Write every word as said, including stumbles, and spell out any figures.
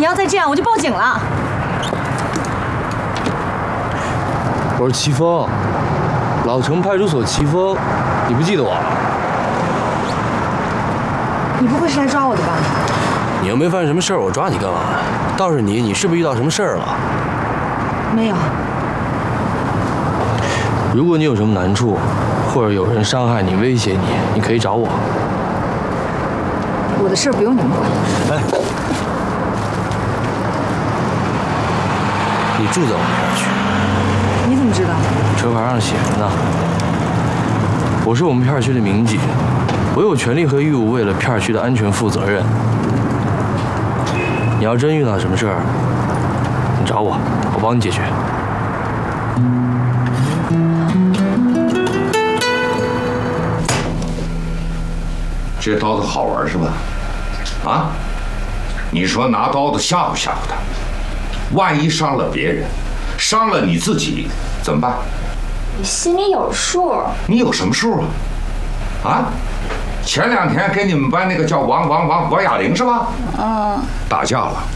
你要再这样，我就报警了。 我是齐峰，老城派出所齐峰，你不记得我？ 你不会是来抓我的吧？ 你又没犯什么事儿，我抓你干嘛？倒是你，你是不是遇到什么事儿了？ 没有。 如果你有什么难处，或者有人伤害你、威胁你，你可以找我。 我的事不用你们管。 哎，你住在我们片区？ 你怎么知道？ 车牌上写着呢。我是我们片区的民警，我有权利和义务为了片区的安全负责任。你要真遇到什么事儿，你找我，我帮你解决。 这刀子好玩是吧？啊，你说拿刀子吓唬吓唬他，万一伤了别人，伤了你自己怎么办？ 你心里有数。 你有什么数啊？啊？前两天给你们班那个叫王王王王雅玲是吧？ 嗯。 打架了。